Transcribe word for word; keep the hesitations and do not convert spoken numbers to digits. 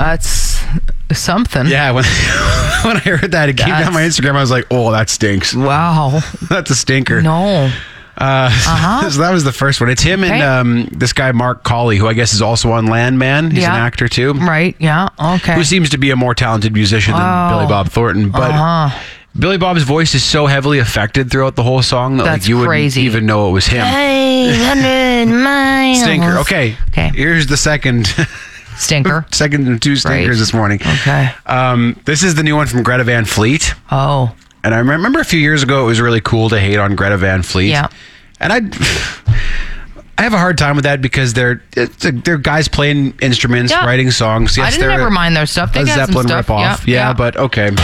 That's something. Yeah, when, when I heard that, it came That's- down my Instagram. I was like, oh, that stinks. Wow. That's a stinker. No. Uh, Uh-huh. So that was the first one. It's him Okay. and um, this guy, Mark Colley, who I guess is also on Landman. He's Yeah. an actor too. Right. Yeah. Okay. Who seems to be a more talented musician than Oh. Billy Bob Thornton. But Uh-huh. Billy Bob's voice is so heavily affected throughout the whole song that That's like, you crazy. wouldn't even know it was him. Hey, hundred miles. Stinker. Okay. Okay. Here's the second. Stinker. Second and two stinkers Right. this morning. Okay. Um, this is the new one from Greta Van Fleet. Oh. And I remember a few years ago, it was really cool to hate on Greta Van Fleet. Yeah. And I, I have a hard time with that because they're it's a, they're guys playing instruments, Yeah. writing songs. Yes, I didn't they're ever mind their stuff. They a got some Zeppelin stuff. ripoff. Yeah, Yeah, yeah. but okay.